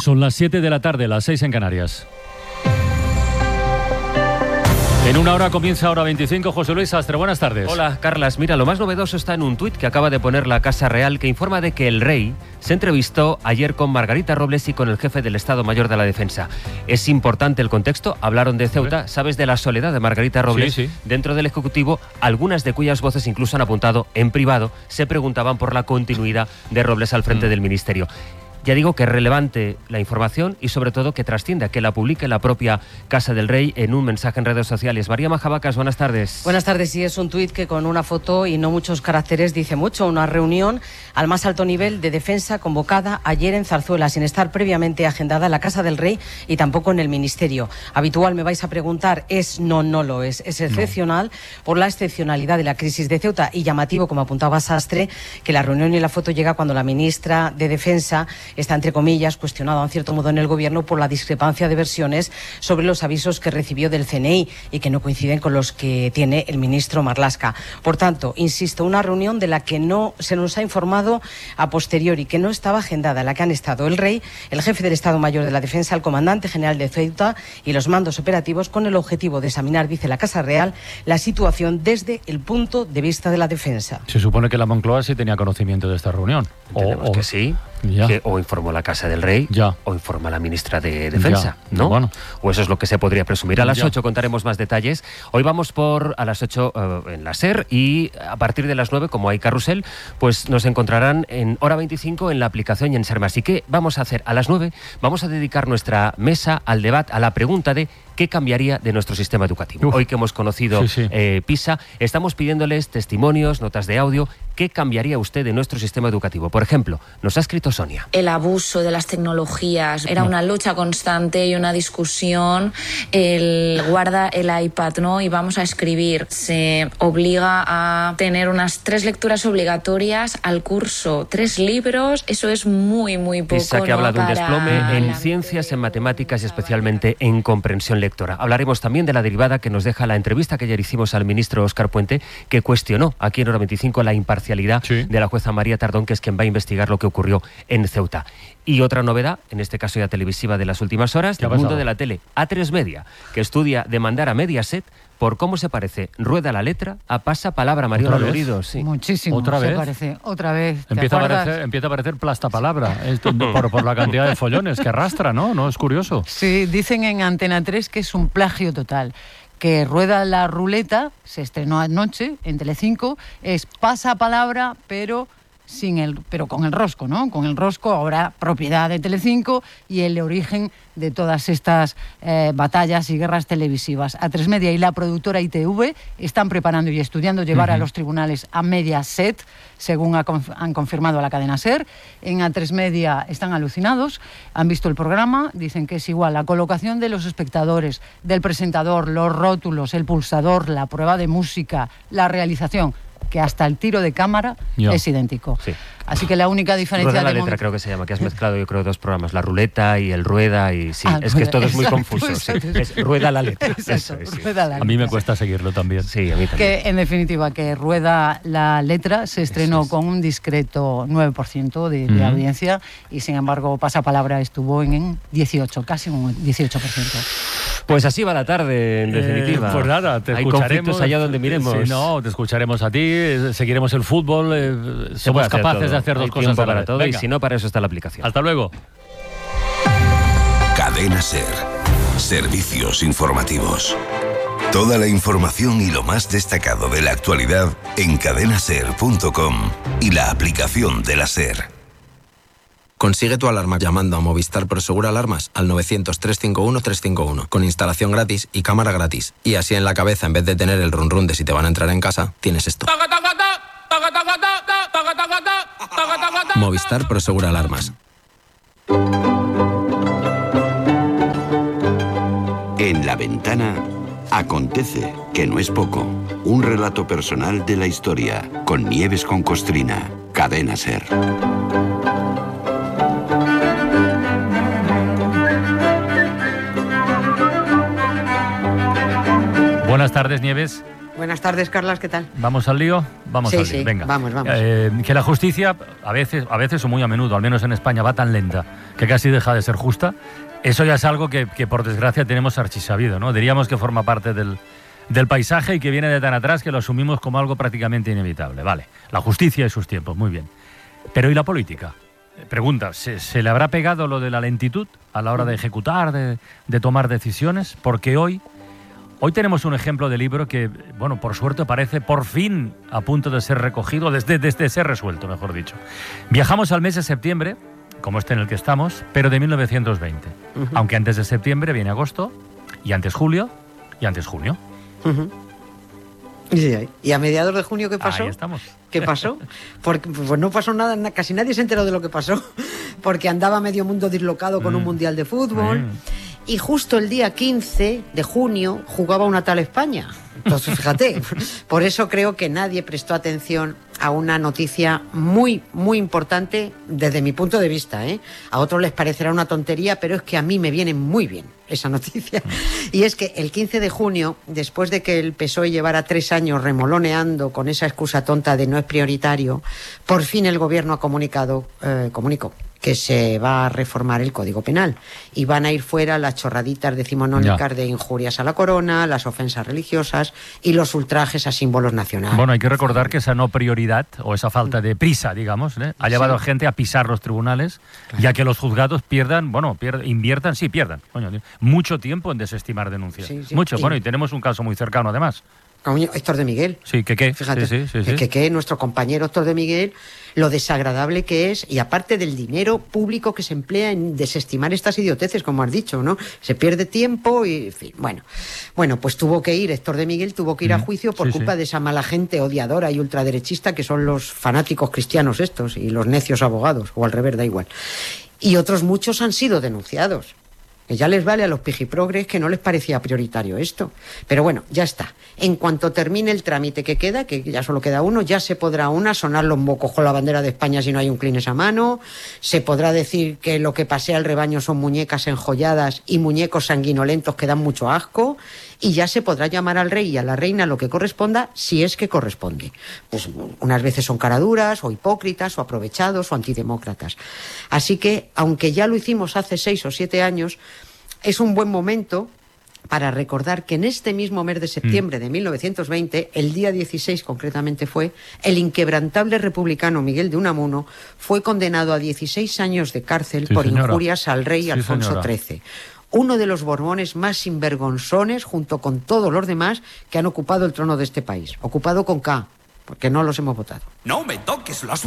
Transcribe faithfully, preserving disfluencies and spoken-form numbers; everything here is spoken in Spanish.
Son las siete de la tarde, las seis en Canarias. En una hora comienza Hora veinticinco. José Luis Sastre, buenas tardes. Hola, Carlas. Mira, lo más novedoso está en un tuit que acaba de poner la Casa Real, que informa de que el rey se entrevistó ayer con Margarita Robles y con el jefe del Estado Mayor de la Defensa. Es importante el contexto. Hablaron de Ceuta. ¿Sabes de la soledad de Margarita Robles? Sí, sí. Dentro del Ejecutivo, algunas de cuyas voces incluso han apuntado en privado, se preguntaban por la continuidad de Robles al frente mm. del Ministerio. Ya digo que es relevante la información y sobre todo que trascienda, que la publique la propia Casa del Rey en un mensaje en redes sociales. María Majabacas, buenas tardes. Buenas tardes, sí, es un tuit que con una foto y no muchos caracteres dice mucho. Una reunión al más alto nivel de defensa convocada ayer en Zarzuela, sin estar previamente agendada en la Casa del Rey y tampoco en el Ministerio. Habitual, me vais a preguntar, es no, no lo es. Es excepcional no. por la excepcionalidad de la crisis de Ceuta y llamativo, como apuntaba Sastre, que la reunión y la foto llega cuando la ministra de Defensa está, entre comillas, cuestionado en cierto modo en el Gobierno por la discrepancia de versiones sobre los avisos que recibió del C N I y que no coinciden con los que tiene el ministro Marlaska. Por tanto, insisto, una reunión de la que no se nos ha informado a posteriori, que no estaba agendada, en la que han estado el rey, el jefe del Estado Mayor de la Defensa, el comandante general de Ceuta y los mandos operativos, con el objetivo de examinar, dice la Casa Real, la situación desde el punto de vista de la defensa. Se supone que la Moncloa sí tenía conocimiento de esta reunión. Entendemos o, o... que sí. Que o informó la Casa del Rey ya. o informa la ministra de Defensa, ya. ¿no? Bueno. O eso es lo que se podría presumir. A las ya. ocho contaremos más detalles. Hoy vamos por a las ocho uh, en la SER y a partir de las nueve, como hay carrusel, pues nos encontrarán en Hora veinticinco en la aplicación y en SERMA. Así que vamos a hacer a las nueve, vamos a dedicar nuestra mesa al debate, a la pregunta de ¿qué cambiaría de nuestro sistema educativo? Uf. Hoy que hemos conocido sí, sí. Eh, PISA, estamos pidiéndoles testimonios, notas de audio. ¿Qué cambiaría usted de nuestro sistema educativo? Por ejemplo, nos ha escrito Sonia. El abuso de las tecnologías era no. una lucha constante y una discusión. El guarda el iPad, ¿no? Y vamos a escribir. Se obliga a tener unas tres lecturas obligatorias al curso, tres libros. Eso es muy, muy poco. PISA que ¿no? habla de un Para desplome en la... ciencias, en matemáticas y especialmente en comprensión lectora. Hablaremos también de la derivada que nos deja la entrevista que ayer hicimos al ministro Óscar Puente, que cuestionó aquí en Hora veinticinco la imparcialidad sí. de la jueza María Tardón, que es quien va a investigar lo que ocurrió en Ceuta. Y otra novedad, en este caso ya televisiva de las últimas horas, del mundo de la tele, A tres Media, que estudia demandar a Mediaset por cómo se parece Rueda la letra a Pasapalabra. María Lorido, sí. Muchísimo. ¿Otra se vez? Parece, otra vez. Empieza a, aparecer, empieza a aparecer plastapalabra esto, por, por la cantidad de follones que arrastra, ¿no? ¿No es curioso? Sí, dicen en Antena tres que es un plagio total. Que Rueda la ruleta, se estrenó anoche en Telecinco, es Pasapalabra, pero sin el, pero con el rosco, ¿no? Con el rosco, ahora propiedad de Telecinco y el origen de todas estas eh, batallas y guerras televisivas. A tres Media y la productora I T V están preparando y estudiando llevar uh-huh. a los tribunales a Mediaset, según ha conf- han confirmado a la cadena SER. En A tres Media están alucinados, han visto el programa, dicen que es igual la colocación de los espectadores, del presentador, los rótulos, el pulsador, la prueba de música, la realización, que hasta el tiro de cámara Yo. es idéntico. Sí. Así que la única diferencia... Rueda la de letra mon... creo que se llama, que has mezclado yo creo dos programas, la ruleta y el rueda y sí, ah, es que todo es muy exacto, confuso. exacto. Sí. Es rueda la letra. Exacto, Eso es, sí. rueda la A mí me letra. cuesta seguirlo también. Sí, a mí también. Que en definitiva, que Rueda la letra se estrenó es. con un discreto nueve por ciento de, de uh-huh. audiencia y sin embargo Pasapalabra estuvo en, en dieciocho, casi un dieciocho por ciento. Pues así va la tarde, en definitiva. Eh, pues nada, te Hay escucharemos. conflictos allá donde miremos. Sí, no, te escucharemos a ti, eh, seguiremos el fútbol, eh, Se puede somos hacer capaces todo. de hacer Hay dos cosas tiempo a la para vez. todo. Venga. Y si no, para eso está la aplicación. Hasta luego. Cadena SER. Servicios informativos. Toda la información y lo más destacado de la actualidad en cadena ser punto com y la aplicación de la SER. Consigue tu alarma llamando a Movistar Prosegur Alarmas al novecientos, trescientos cincuenta y uno, trescientos cincuenta y uno con instalación gratis y cámara gratis. Y así en la cabeza, en vez de tener el run run de si te van a entrar en casa, tienes esto. Movistar Prosegur Alarmas. En La Ventana acontece, que no es poco. Un relato personal de la historia con Nieves con Costrina. Cadena SER. Buenas tardes, Nieves. Buenas tardes, Carlas, ¿qué tal? ¿Vamos al lío? Vamos sí, al lío, sí, venga. vamos, vamos. Eh, que la justicia, a veces, a veces o muy a menudo, al menos en España, va tan lenta que casi deja de ser justa. Eso ya es algo que, que por desgracia tenemos archisabido, ¿no? Diríamos que forma parte del, del paisaje y que viene de tan atrás que lo asumimos como algo prácticamente inevitable. Vale, la justicia y sus tiempos, muy bien. Pero ¿y la política? Pregunta, ¿se, ¿se le habrá pegado lo de la lentitud a la hora de ejecutar, de, de tomar decisiones? Porque hoy... Hoy tenemos un ejemplo de libro que, bueno, por suerte parece por fin a punto de ser recogido, desde, desde ser resuelto, mejor dicho. Viajamos al mes de septiembre, como este en el que estamos, pero de mil novecientos veinte. Uh-huh. Aunque antes de septiembre viene agosto, y antes julio, y antes junio. Uh-huh. Sí, ¿y a mediados de junio qué pasó? Ahí estamos. ¿Qué pasó? Porque pues no pasó nada, casi nadie se enteró de lo que pasó, porque andaba medio mundo dislocado con mm. un mundial de fútbol. Mm. Y justo el día quince de junio jugaba una tal España. Entonces, fíjate, por eso creo que nadie prestó atención a una noticia muy, muy importante desde mi punto de vista, ¿eh? A otros les parecerá una tontería, pero es que a mí me viene muy bien esa noticia. Y es que el quince de junio, después de que el P S O E llevara tres años remoloneando con esa excusa tonta de no es prioritario, por fin el gobierno ha comunicado, eh, comunicó que se va a reformar el Código Penal y van a ir fuera las chorraditas decimonónicas ya. de injurias a la corona, las ofensas religiosas y los ultrajes a símbolos nacionales. Bueno, hay que recordar que esa no prioridad o esa falta de prisa, digamos, ¿eh? ha llevado sí. a gente a pisar los tribunales, claro. ya que los juzgados pierdan, bueno, pierdan, inviertan, sí, pierdan, coño, mucho tiempo en desestimar denuncias. Sí, sí. Mucho, y... bueno, y tenemos un caso muy cercano además. Héctor de Miguel. Sí, que qué. Fíjate, sí, sí, sí, que, sí. que nuestro compañero Héctor de Miguel, lo desagradable que es, y aparte del dinero público que se emplea en desestimar estas idioteces, como has dicho, ¿no? Se pierde tiempo y, en fin, bueno. Bueno, pues tuvo que ir, Héctor de Miguel tuvo que ir mm, a juicio por sí, culpa sí. de esa mala gente odiadora y ultraderechista que son los fanáticos cristianos estos y los necios abogados, o al revés, da igual. Y otros muchos han sido denunciados. Que ya les vale a los pijiprogres que no les parecía prioritario esto. Pero bueno, ya está. En cuanto termine el trámite que queda, que ya solo queda uno, ya se podrá una sonar los mocos con la bandera de España si no hay un clines a mano, se podrá decir que lo que pasea al rebaño son muñecas enjolladas y muñecos sanguinolentos que dan mucho asco, y ya se podrá llamar al rey y a la reina lo que corresponda, si es que corresponde. Pues unas veces son caraduras, o hipócritas, o aprovechados, o antidemócratas. Así que, aunque ya lo hicimos hace seis o siete años, es un buen momento para recordar que en este mismo mes de septiembre de mil novecientos veinte, el día dieciséis concretamente fue, el inquebrantable republicano Miguel de Unamuno fue condenado a dieciséis años de cárcel sí, por señora. injurias al rey sí, Alfonso señora. trece. Uno de los borbones más sinvergonzones, junto con todos los demás, que han ocupado el trono de este país. Ocupado con K, porque no los hemos votado. No me toques las